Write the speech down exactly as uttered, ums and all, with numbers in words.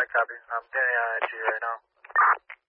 Alright, copy. I'm getting on at you right now.